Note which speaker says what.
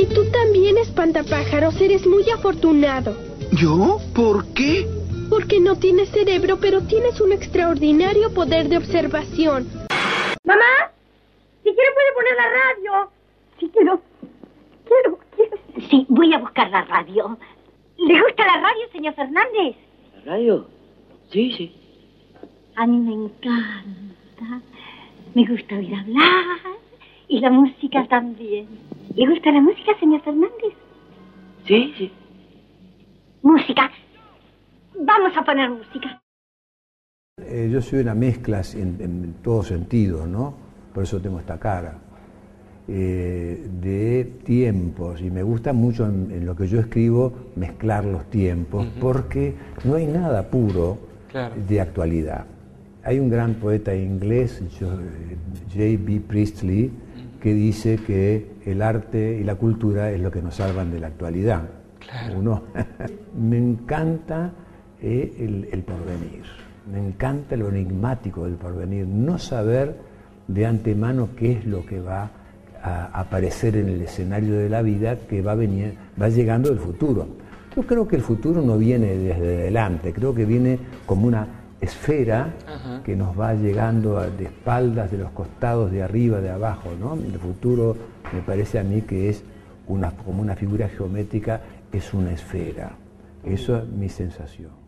Speaker 1: tú también, espantapájaros, eres muy afortunado.
Speaker 2: ¿Yo? ¿Por qué?
Speaker 1: Porque no tienes cerebro, pero tienes un extraordinario poder de observación.
Speaker 3: ¡Mamá! Si quiere puede poner la radio. Sí, quiero. Sí, voy a buscar la radio. ¿Le gusta la radio, señor Fernández?
Speaker 4: ¿La radio? Sí, sí.
Speaker 3: A mí me encanta. Me gusta oír hablar. Y la música también. ¿Le gusta la música, señor Fernández?
Speaker 4: Sí, sí.
Speaker 3: Música. Vamos a poner música.
Speaker 5: Yo soy una mezcla en todo sentido, ¿no? Por eso tengo esta cara. De tiempos, y me gusta mucho en lo que yo escribo mezclar los tiempos, porque no hay nada puro de actualidad. Hay un gran poeta inglés, J.B. Priestley, que dice que el arte y la cultura es lo que nos salvan de la actualidad. Claro. Me encanta el porvenir, me encanta lo enigmático del porvenir, no saber de antemano qué es lo que va a aparecer en el escenario de la vida, que va llegando del futuro. Yo creo que el futuro no viene desde adelante, creo que viene como una esfera que nos va llegando de espaldas, de los costados, de arriba, de abajo, ¿no? El futuro me parece a mí que es como una figura geométrica, es una esfera. Eso es mi sensación.